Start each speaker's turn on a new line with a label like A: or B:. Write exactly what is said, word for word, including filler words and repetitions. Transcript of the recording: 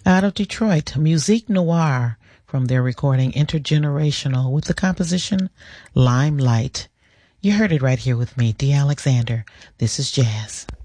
A: Out of Detroit, Musique Noire from their recording Intergenerational with the composition Limelight. You heard it right here with me, D. Alexander. This is Jazz.